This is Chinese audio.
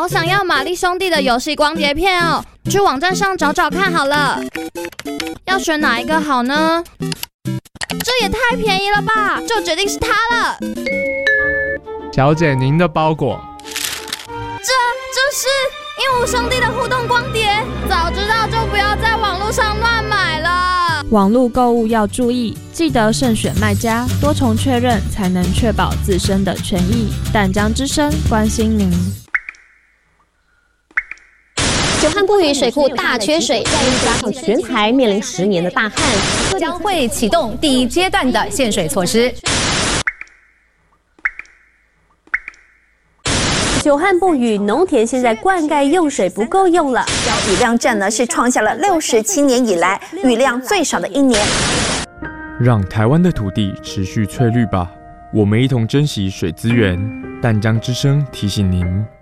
想要玛丽兄弟的游戏光碟片哦，去网站上找找看好了。要选哪一个好呢？这也太便宜了吧，就决定是它了。 小姐，您的包裹。 这是鹦鹉兄弟的互动光碟，早知道就不要在网络上乱买了。 网络购物要注意，记得慎选卖家，多重确认才能确保自身的权益。淡江之声关心您。 久旱不雨，水库大缺水，再加上全台面临10年的大旱， 将会启动第1阶段的限水措施。 久旱不雨，农田现在灌溉用水不够用了， 雨量站呢是创下了67年以来雨量最少的一年。 让台湾的土地持续翠绿吧，我们一同珍惜水资源。淡江之声提醒您。